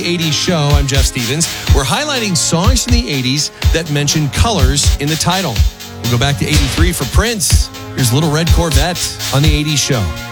80s show. I'm Jeff Stevens. We're highlighting songs from the 80s that mention colors in the title. We'll go back to 83 for Prince. Here's Little Red Corvette on the 80s show.